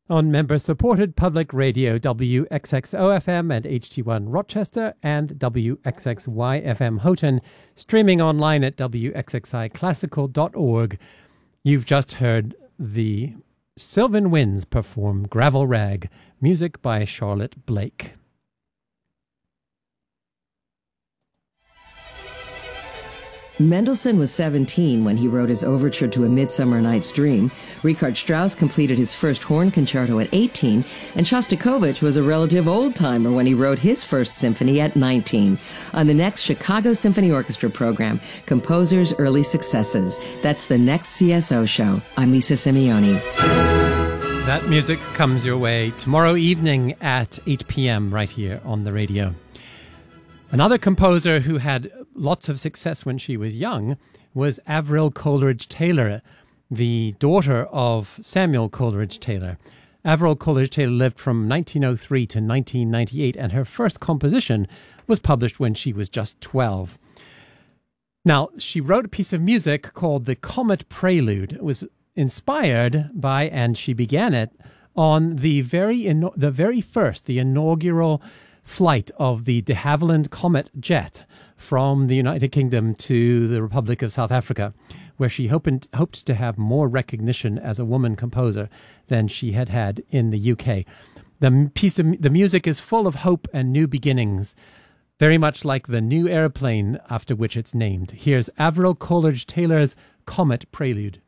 On member-supported public radio WXXO-FM and HT1 Rochester and WXXY-FM Houghton, streaming online at wxxiclassical.org. You've just heard the Sylvan Winds perform Gravel Rag, music by Charlotte Blake. Mendelssohn was 17 when he wrote his overture to A Midsummer Night's Dream. Richard Strauss completed his first horn concerto at 18, and Shostakovich was a relative old-timer when he wrote his first symphony at 19. On the next Chicago Symphony Orchestra program, Composers' Early Successes. That's the next CSO show. I'm Lisa Simeoni. That music comes your way tomorrow evening at 8 p.m. right here on the radio. Another composer who had lots of success when she was young was Avril Coleridge-Taylor, the daughter of Samuel Coleridge-Taylor. Avril Coleridge-Taylor lived from 1903 to 1998, and her first composition was published when she was just 12. Now, she wrote a piece of music called the Comet Prelude. It was inspired by, and she began it, on the inaugural flight of the de Havilland Comet jet from the United Kingdom to the Republic of South Africa, where she hoped to have more recognition as a woman composer than she had had in the UK. The music is full of hope and new beginnings, very much like the new airplane after which it's named. Here's Avril Coleridge-Taylor's Comet Prelude.